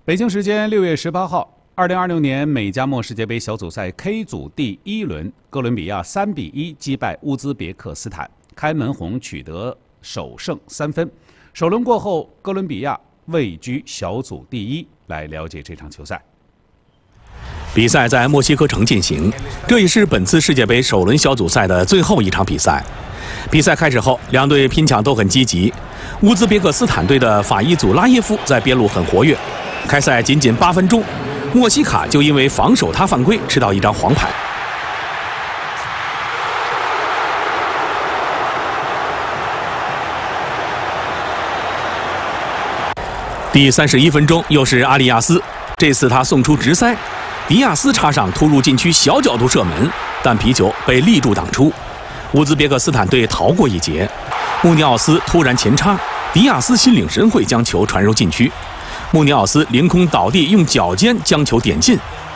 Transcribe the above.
北京时间6月18号，2026年美加墨世界杯小组赛 K 组第1轮，哥伦比亚3比1击败乌兹别克斯坦，开门红取得首胜3分。首轮过后，哥伦比亚位居小组第1。来了解这场球赛。 比赛在墨西哥城进行，这也是本次世界杯首轮小组赛的最后一场比赛。比赛开始后，两队拼抢都很积极。乌兹别克斯坦队的法伊祖拉耶夫在边路很活跃。开赛仅8分钟，莫西卡就因为防守他犯规吃到一张黄牌。第31分钟，又是阿里亚斯，这次他送出直塞，迪亚斯插上突入禁区小角度射门，但皮球被立柱挡出。乌兹别克斯坦队逃过一劫，穆尼奥斯突然前插，迪亚斯心领神会将球传入禁区。穆尼奥斯凌空倒地，用脚尖将球点进，